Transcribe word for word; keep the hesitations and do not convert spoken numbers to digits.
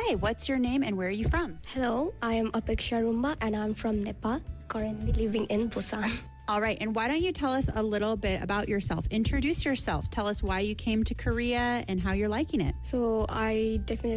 Hi, what's your name and where are you from? Hello, I am Apeksha Rumba and I'm from Nepal, currently living in Busan. All right, and why don't you tell us a little bit about yourself? Introduce yourself. Tell us why you came to Korea and how you're liking it. So I definitely